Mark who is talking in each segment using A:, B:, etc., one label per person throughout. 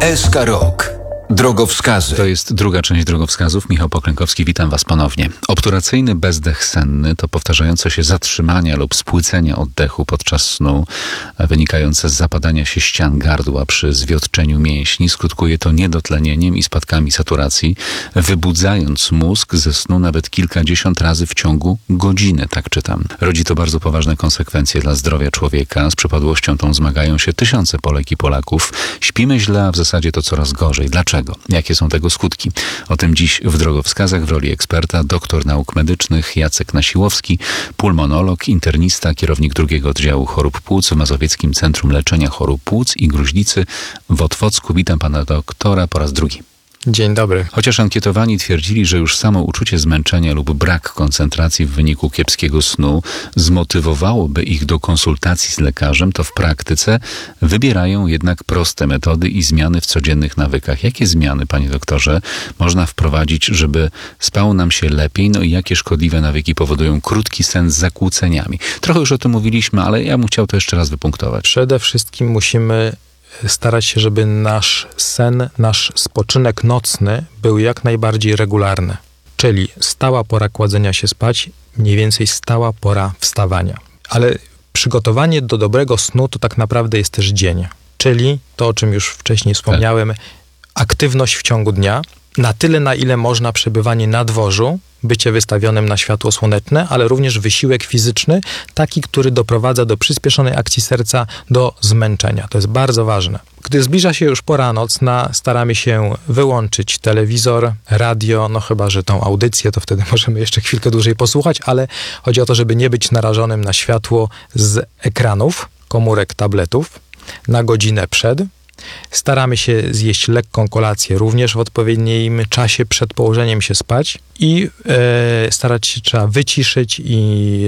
A: SK Rok. Drogowskazy.
B: To jest druga część drogowskazów. Michał Poklękowski, witam Was ponownie. Obturacyjny bezdech senny to powtarzające się zatrzymania lub spłycenia oddechu podczas snu, wynikające z zapadania się ścian gardła przy zwiotczeniu mięśni. Skutkuje to niedotlenieniem i spadkami saturacji, wybudzając mózg ze snu nawet kilkadziesiąt razy w ciągu godziny, tak czytam. Rodzi to bardzo poważne konsekwencje dla zdrowia człowieka. Z przypadłością tą zmagają się tysiące Polek i Polaków. Śpimy źle, a w zasadzie to coraz gorzej. Dlaczego? Jakie są tego skutki? O tym dziś w drogowskazach w roli eksperta doktor nauk medycznych Jacek Nasiłowski, pulmonolog, internista, kierownik drugiego oddziału chorób płuc w Mazowieckim Centrum Leczenia Chorób Płuc i Gruźlicy w Otwocku. Witam pana doktora po raz drugi.
C: Dzień dobry.
B: Chociaż ankietowani twierdzili, że już samo uczucie zmęczenia lub brak koncentracji w wyniku kiepskiego snu zmotywowałoby ich do konsultacji z lekarzem, to w praktyce wybierają jednak proste metody i zmiany w codziennych nawykach. Jakie zmiany, panie doktorze, można wprowadzić, żeby spało nam się lepiej? No i jakie szkodliwe nawyki powodują krótki sen z zakłóceniami? Trochę już o tym mówiliśmy, ale ja bym chciał to jeszcze raz wypunktować.
C: Przede wszystkim musimy starać się, żeby nasz sen, nasz spoczynek nocny był jak najbardziej regularny. Czyli stała pora kładzenia się spać, mniej więcej stała pora wstawania. Ale przygotowanie do dobrego snu to tak naprawdę jest też dzień. Czyli to, o czym już wcześniej wspomniałem, aktywność w ciągu dnia, na tyle, na ile można przebywanie na dworzu, bycie wystawionym na światło słoneczne, ale również wysiłek fizyczny, taki, który doprowadza do przyspieszonej akcji serca, do zmęczenia. To jest bardzo ważne. Gdy zbliża się już pora nocna, staramy się wyłączyć telewizor, radio, no chyba że tą audycję, to wtedy możemy jeszcze chwilkę dłużej posłuchać, ale chodzi o to, żeby nie być narażonym na światło z ekranów, komórek, tabletów, na godzinę przed. Staramy się zjeść lekką kolację również w odpowiednim czasie przed położeniem się spać i starać się trzeba wyciszyć i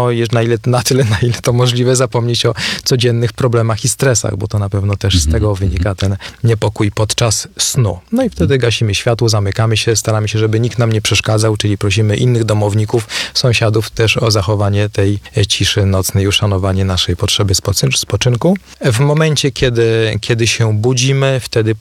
C: na tyle, na ile to możliwe, zapomnieć o codziennych problemach i stresach, bo to na pewno też z tego wynika ten niepokój podczas snu. No i wtedy gasimy światło, zamykamy się, staramy się, żeby nikt nam nie przeszkadzał, czyli prosimy innych domowników, sąsiadów też o zachowanie tej ciszy nocnej, uszanowanie naszej potrzeby spoczynku. W momencie, kiedy się budzimy, wtedy